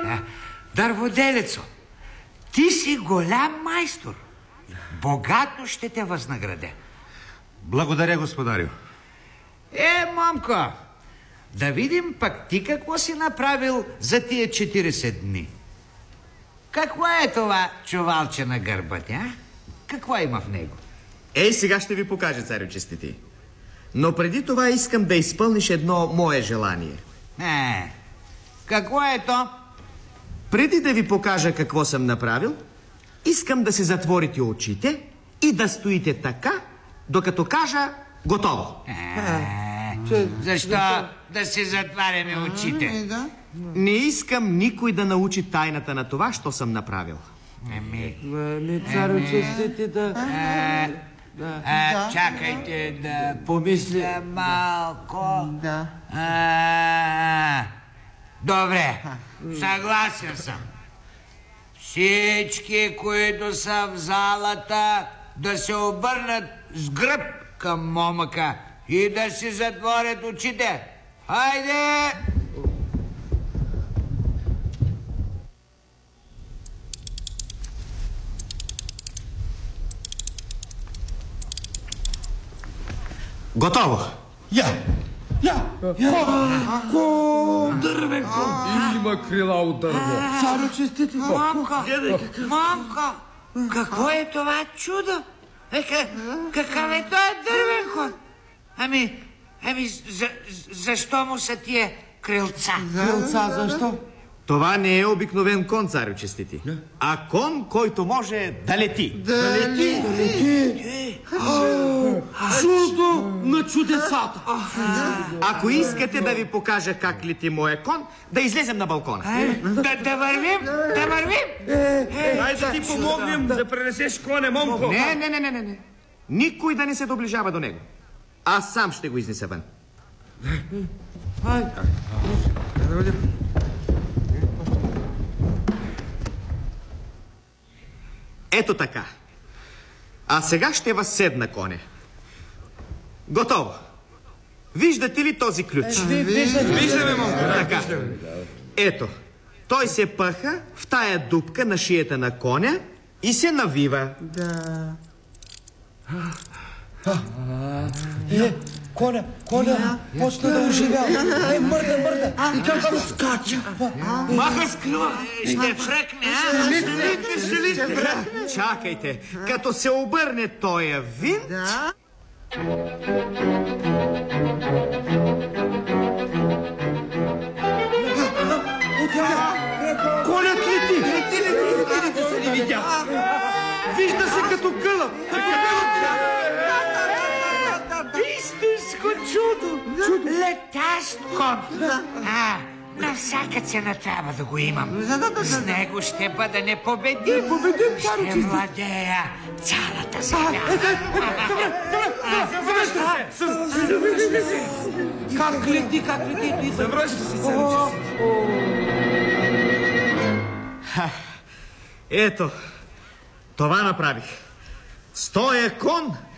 Дърводелецо, ти си голям майстор. Богато ще те възнаградя. Благодаря, господарю. Момко, да видим пък ти какво си направил за тия 40 дни. Какво е това чувалче на гърба ти, а? Какво има в него? Сега ще ви покажа, царю честити. Но преди това искам да изпълниш едно мое желание. Какво е то? Преди да ви покажа какво съм направил, искам да си затворите очите и да стоите така, докато кажа готово. Защо да си затваряме очите? Не искам никой да научи тайната на това, що съм направил. Царю честити Чакайте да помисля малко. Добре, съгласен съм. Всички, които са в залата, да се обърнат с гръб към момъка и да си затворят очите. Хайде! Готово! Дървен кон! Има крила от дърво. Царю честити! Мамко! Какво е това чудо? Какъв е този дървен кон? Защо му са тия крилца? Крилца, защо? Това не е обикновен кон, царю честити, а кон, който може да лети. Да лети! Чудо на чудесата! Ако искате да ви покажа как лети моя кон, да излезем на балкона. Да вървим? Дай да ти помогнем да пренесеш коня, момко. Не. Никой да не се доближава до него. Аз сам ще го изнеса вън. Ето така. А сега ще възседна коня. Готово. Виждате ли този ключ? Виждаме, момко. Така. Ето. Той се пъха в тая дупка на шията на коня и се навива. Коня, почна да оживява. Мърда. И как скача. Маха с крила. Ще фръкне, Чакайте, като се обърне тоя винт... Конят лети! Лети, се не видя. Вижда се като гълъб. Истинско чудо! Летящ кон! На всяка цена трябва да го имам. С него ще бъда непобедим. Ще владея цялата земя. Завръща се! Как лети? Завръща се! Ето, това направих. С тоя кон